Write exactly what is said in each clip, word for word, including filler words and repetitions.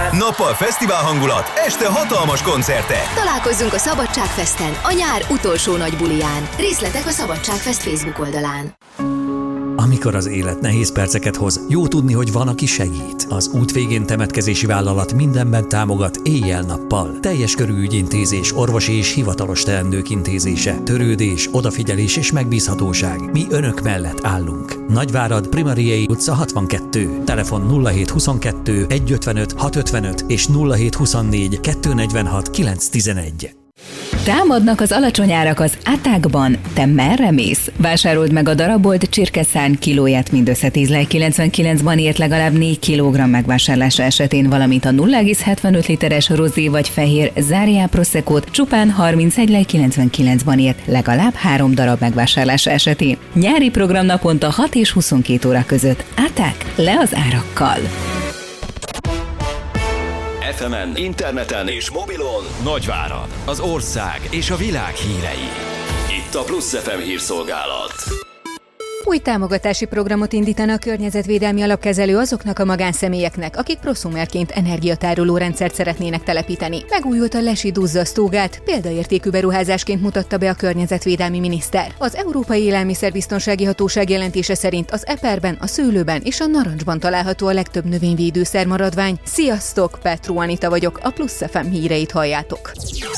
Nappal fesztivál hangulat, este hatalmas koncertek. Találkozzunk a Szabadságfesten, a nyár utolsó nagy buliján. Részletek a Szabadságfest Facebook oldalán. Amikor az élet nehéz perceket hoz, jó tudni, hogy van, aki segít. Az Útvégén temetkezési vállalat mindenben támogat éjjel-nappal. Teljes körű ügyintézés, orvosi és hivatalos teendők intézése, törődés, odafigyelés és megbízhatóság. Mi önök mellett állunk. Nagyvárad, Primariei utca hatvankettő. Telefon nulla hét huszonkettő egyszázötvenöt hatszázötvenöt és nulla hét huszonnégy kétszáznegyvenhat kilencszáztizenegy. Támadnak az alacsony árak az Attackban. Te merre mész? Vásárold meg a darabolt csirkeszárny kilóját mindössze tíz lej kilencvenkilencben ért legalább négy kilogramm megvásárlása esetén, valamint a nulla egész hetvenöt literes rozé vagy fehér Záriá Proseccót csupán harmincegy lej kilencvenkilencben ért legalább három darab megvásárlása esetén. Nyári program naponta hat és huszonkét óra között. Attack, le az árakkal! ef emen, interneten és mobilon Nagyvárad, az ország és a világ hírei. Itt a Plusz ef em hírszolgálat. Új támogatási programot indítana a környezetvédelmi alapkezelő azoknak a magánszemélyeknek, akik proszumerként energiatároló rendszert szeretnének telepíteni. Megújult a lesi duzzasztógát, példaértékű beruházásként mutatta be a környezetvédelmi miniszter. Az Európai Élelmiszerbiztonsági Hatóság jelentése szerint az eperben, a szőlőben és a narancsban található a legtöbb növényvédőszer maradvány. Sziasztok, Petru Anita vagyok, a Plusz ef em híreit halljátok.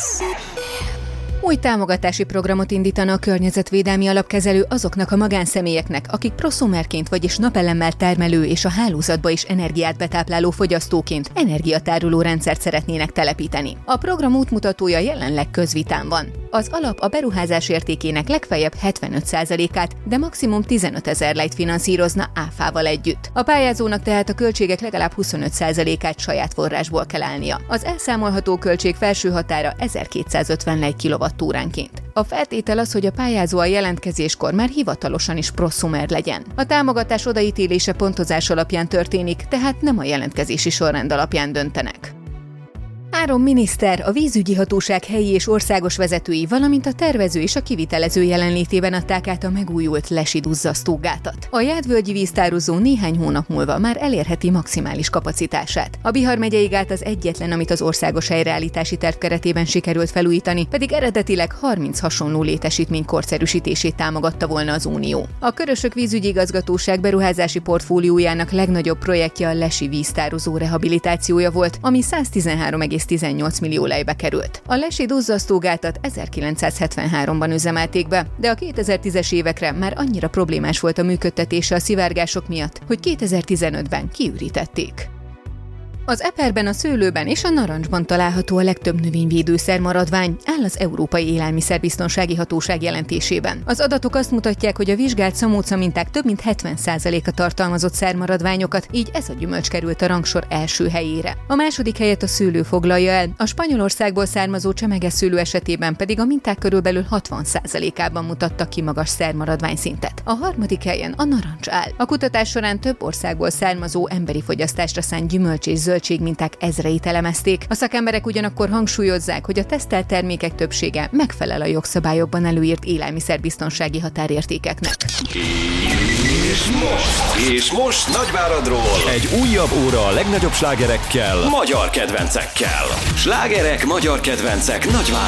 Új támogatási programot indítana a környezetvédelmi alapkezelő azoknak a magánszemélyeknek, akik proszumerként, vagyis napelemmel termelő és a hálózatba is energiát betápláló fogyasztóként energiatároló rendszert szeretnének telepíteni. A program útmutatója jelenleg közvitán van. Az alap a beruházás értékének legfeljebb hetvenöt százalékát, de maximum tizenötezer lejt finanszírozna áfával együtt. A pályázónak tehát a költségek legalább huszonöt százalékát saját forrásból kell állnia. Az elszámolható költség felső határa ezerkétszázötven lej kilowattóránként. A feltétel az, hogy a pályázó a jelentkezéskor már hivatalosan is proszumer legyen. A támogatás odaítélése pontozás alapján történik, tehát nem a jelentkezési sorrend alapján döntenek. Három miniszter, a vízügyi hatóság helyi és országos vezetői, valamint a tervező és a kivitelező jelenlétében adták át a megújult lesi duzzasztógátat. A Jádvölgyi víztározó néhány hónap múlva már elérheti maximális kapacitását. A Bihar megyei gát az egyetlen, amit az országos helyreállítási terv keretében sikerült felújítani, pedig eredetileg harminc hasonló létesítmény korszerűsítését támogatta volna az Unió. A Körösök vízügyi igazgatóság beruházási portfóliójának legnagyobb projektje a lesi víztározó rehabilitációja volt, ami száztizenhárom egész tizennyolc millió lejbe került. A lesi duzzasztógátat ezerkilencszázhetvenháromban üzemelték be, de a kétezer-tízes évekre már annyira problémás volt a működtetése a szivárgások miatt, hogy kétezer-tizenötben kiürítették. Az eperben, a szőlőben és a narancsban található a legtöbb növényvédőszer maradvány, áll az Európai Élelmiszerbiztonsági Hatóság jelentésében. Az adatok azt mutatják, hogy a vizsgált szamóca minták több mint hetven százaléka tartalmazott szermaradványokat, így ez a gyümölcs került a rangsor első helyére. A második helyet a szőlő foglalja el, a Spanyolországból származó csemegeszőlő esetében pedig a minták körülbelül hatvan százalékában mutattak ki magas szermaradványszintet. A harmadik helyen a narancs áll. A kutatás során több országból származó emberi fogyasztásra szánt gyümölcs és zöldségminták ezreit elemezték. A szakemberek ugyanakkor hangsúlyozzák, hogy a tesztelt termékek többsége megfelel a jogszabályokban előírt élelmiszerbiztonsági határértékeknek. És most, és most Nagyváradról egy újabb óra a legnagyobb slágerekkel, magyar kedvencekkel. Slágerek, magyar kedvencek Nagyváradról.